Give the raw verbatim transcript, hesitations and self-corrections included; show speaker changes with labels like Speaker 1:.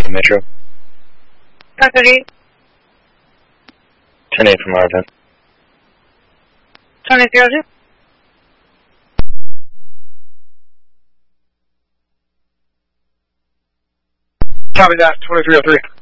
Speaker 1: Arvin Metro.
Speaker 2: five thirty-eight.
Speaker 1: ten eight from Arvin.
Speaker 2: twenty zero two.
Speaker 3: Copy that, twenty-three oh three.